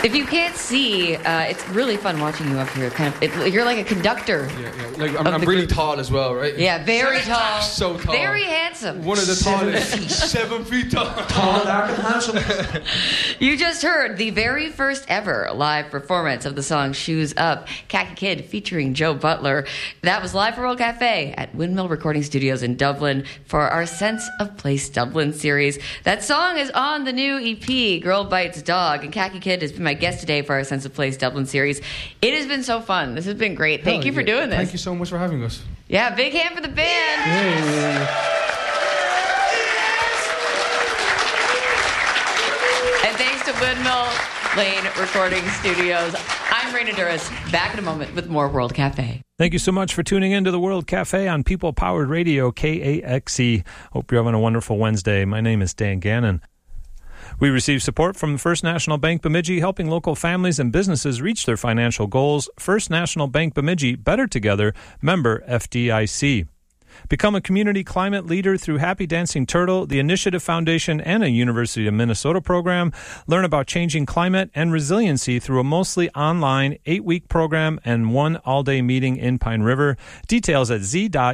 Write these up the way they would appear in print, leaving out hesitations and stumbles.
If you can't see, it's really fun watching you up here. You're like a conductor. Yeah. Like I'm really tall as well, right? Yeah, very tall. So tall. Very handsome. One of the tallest. 7 feet tall. Tall, dark, and handsome. You just heard the very first ever live performance of the song Shoes Up, Khaki Kid featuring Joe Butler. That was live for World Cafe at Windmill Recording Studios in Dublin for our Sense of Place Dublin series. That song is on the new EP, Girl Bites Dog, and Khaki Kid has been my guest today for our Sense of Place Dublin series. It has been so fun. This has been great. Thank you for doing this. Thank you so much for having us. Yeah, big hand for the band. Hey. And thanks to Windmill Lane Recording Studios. I'm Raina Duras. Back in a moment with more World Cafe. Thank you so much for tuning in to the World Cafe on People Powered Radio, KAXE. Hope you're having a wonderful Wednesday. My name is Dan Gannon. We receive support from the First National Bank Bemidji, helping local families and businesses reach their financial goals. First National Bank Bemidji, better together, member FDIC. Become a community climate leader through Happy Dancing Turtle, the Initiative Foundation, and a University of Minnesota program. Learn about changing climate and resiliency through a mostly online 8-week program and 1 all-day meeting in Pine River. Details at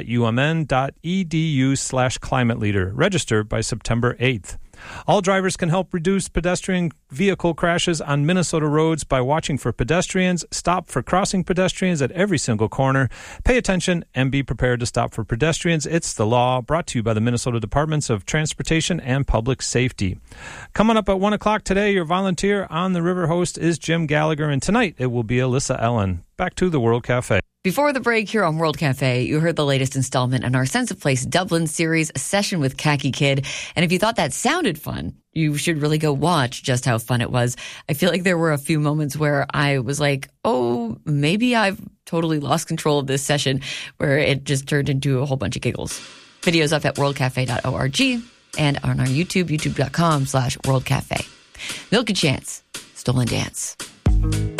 z.umn.edu/climate leader. Register by September 8th. All drivers can help reduce pedestrian vehicle crashes on Minnesota roads by watching for pedestrians, stop for crossing pedestrians at every single corner, pay attention, and be prepared to stop for pedestrians. It's the law, brought to you by the Minnesota Departments of Transportation and Public Safety. Coming up at 1 o'clock today, your volunteer on the River host is Jim Gallagher, and tonight it will be Alyssa Ellen. Back to the World Cafe. Before the break here on World Cafe, you heard the latest installment in our Sense of Place Dublin series, A Session with Khaki Kid. And if you thought that sounded fun, you should really go watch just how fun it was. I feel like there were a few moments where I was like, oh, maybe I've totally lost control of this session, where it just turned into a whole bunch of giggles. Videos up at worldcafe.org and on our YouTube, youtube.com/worldcafe. Milk and Chance, Stolen Dance.